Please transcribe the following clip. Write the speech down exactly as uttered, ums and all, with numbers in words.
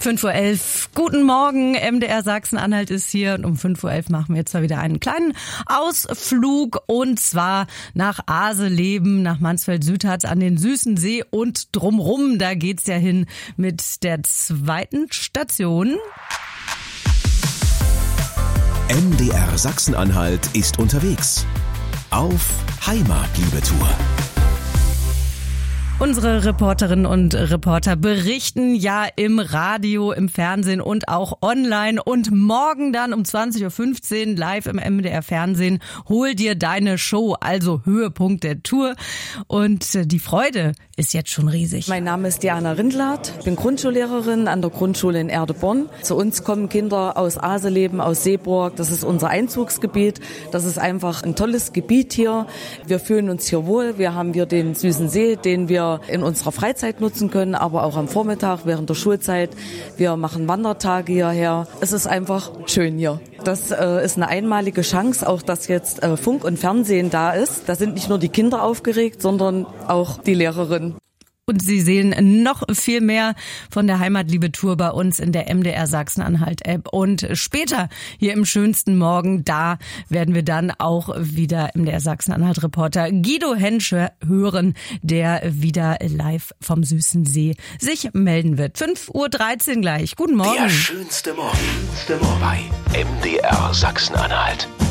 fünf Uhr elf. Guten Morgen, M D R Sachsen-Anhalt ist hier und um fünf Uhr elf machen wir jetzt mal wieder einen kleinen Ausflug und zwar nach Aseleben, nach Mansfeld-Südharz an den Süßen See und drumrum. Da geht's ja hin mit der zweiten Station. M D R Sachsen-Anhalt ist unterwegs auf Heimatliebe-Tour. Unsere Reporterinnen und Reporter berichten ja im Radio, im Fernsehen und auch online. Und morgen dann um zwanzig Uhr fünfzehn live im M D R Fernsehen. Hol dir deine Show, also Höhepunkt der Tour. Und die Freude ist jetzt schon riesig. Mein Name ist Diana Rindlath, ich bin Grundschullehrerin an der Grundschule in Erdeborn. Zu uns kommen Kinder aus Aseleben, aus Seeburg. Das ist unser Einzugsgebiet. Das ist einfach ein tolles Gebiet hier. Wir fühlen uns hier wohl. Wir haben hier den Süßen See, den wir in unserer Freizeit nutzen können, aber auch am Vormittag während der Schulzeit. Wir machen Wandertage hierher. Es ist einfach schön hier. Das äh, ist eine einmalige Chance, auch dass jetzt äh, Funk und Fernsehen da ist. Da sind nicht nur die Kinder aufgeregt, sondern auch die Lehrerinnen. Und Sie sehen noch viel mehr von der Heimatliebe-Tour bei uns in der M D R Sachsen-Anhalt-App. Und später hier im schönsten Morgen, da werden wir dann auch wieder M D R Sachsen-Anhalt-Reporter Guido Hensch hören, der wieder live vom Süßen See sich melden wird. fünf Uhr dreizehn gleich. Guten Morgen. Der schönste Morgen bei M D R Sachsen-Anhalt.